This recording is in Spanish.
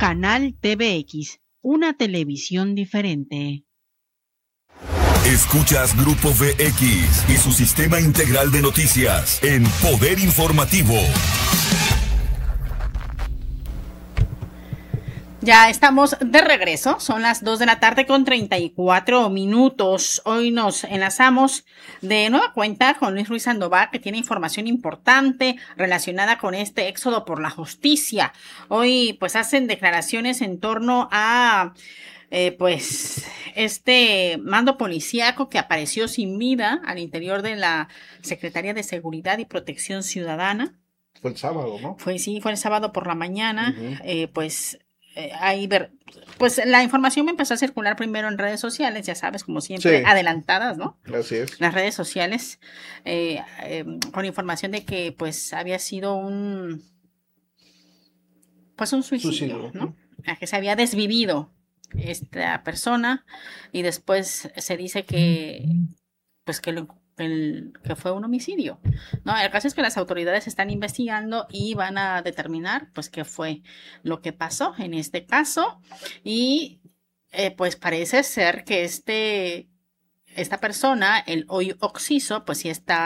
Canal TVX, una televisión diferente. Escuchas Grupo VX y su sistema integral de noticias en Poder Informativo. Ya estamos de regreso, son las 2 de la tarde con 34 minutos. Hoy nos enlazamos de nueva cuenta con Luis Ruiz Sandoval, que tiene información importante relacionada con este éxodo por la justicia. Hoy pues hacen declaraciones en torno a este mando policíaco que apareció sin vida al interior de la Secretaría de Seguridad y Protección Ciudadana. Fue el sábado, ¿no? Fue el sábado por la mañana. Pues la información me empezó a circular primero en redes sociales, ya sabes, como siempre, adelantadas, ¿no? Así es. Las redes sociales, con información de que pues había sido un suicidio, ¿no? Que se había desvivido esta persona y después se dice que fue un homicidio, ¿no? El caso es que las autoridades están investigando y van a determinar pues qué fue lo que pasó en este caso y pues parece ser que esta persona, el hoy occiso, pues sí está